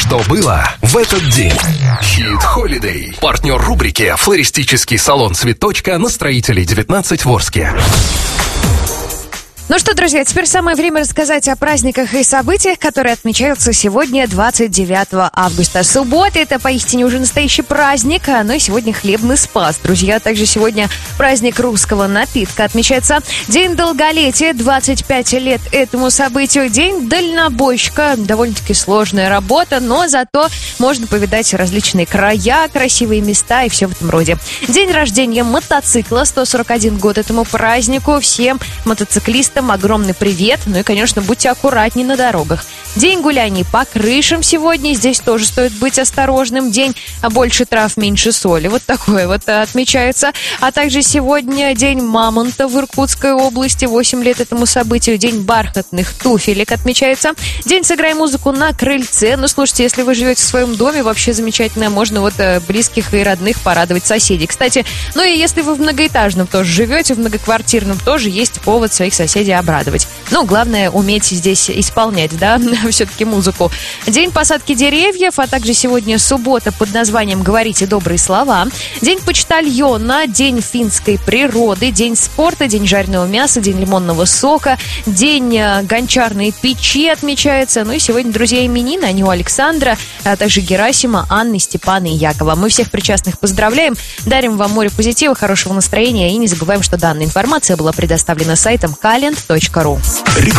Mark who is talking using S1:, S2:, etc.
S1: что было в этот день. Hit Holiday. Партнер рубрики «Флористический салон «Цветочка» на Строителей 19 в Орске.
S2: Ну что, друзья, теперь самое время рассказать о праздниках и событиях, которые отмечаются сегодня, 29 августа. Суббота — это поистине уже настоящий праздник, но и сегодня хлебный спас, друзья. Также сегодня праздник русского напитка отмечается. День долголетия, 25 лет этому событию. День дальнобойщика, довольно-таки сложная работа, но зато можно повидать различные края, красивые места и все в этом роде. День рождения мотоцикла, 141 год этому празднику. Всем мотоциклистам огромный привет. Ну и, конечно, будьте аккуратнее на дорогах. День гуляний по крышам сегодня. Здесь тоже стоит быть осторожным. День больше трав, меньше соли. Вот такое вот отмечается. А также сегодня день мамонта в Иркутской области. 8 лет этому событию. День бархатных туфелек отмечается. День «Сыграй музыку на крыльце». Ну, слушайте, если вы живете в своем доме, вообще замечательно. Можно вот близких и родных порадовать, соседей. Кстати, ну и если вы в многоэтажном тоже живете, в многоквартирном тоже есть повод своих соседей обрадовать. Ну, главное, уметь здесь исполнять, да, все-таки музыку. День посадки деревьев, а также сегодня суббота под названием «Говорите добрые слова». День почтальона, день финской природы, день спорта, день жареного мяса, день лимонного сока, день гончарной печи отмечается. Ну и сегодня, друзья, именины, они у Александра, а также Герасима, Анны, Степана и Якова. Мы всех причастных поздравляем, дарим вам море позитива, хорошего настроения и не забываем, что данная информация была предоставлена сайтом calend.ru.